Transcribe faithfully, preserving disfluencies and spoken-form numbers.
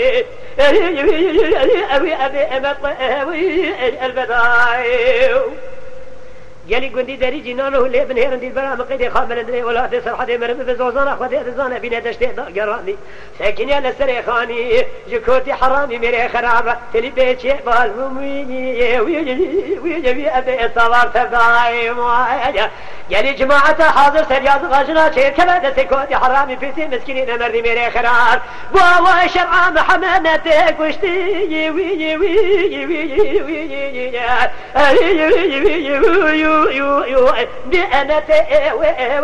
گلی گندی دری جنان و لیبن هرن دیل برا مقیدی خامل دری ولاد سرحدی مرم به زوزان اخوادی ارزان بینه دشتی گرانی ساکنی لسر خانی جکوتی حرامی میره خراب تلی بیچی بالمومینی ویجی ابی سوار تبدای مواجه گلی جماعت حاضر سریاز غاجنا چیر کبد سکوتی حرامی پیسی مسکینی نمردی میره خرار بوا شرع محمد کشتی ویجی ویجی ویجی ویجی you you you you you you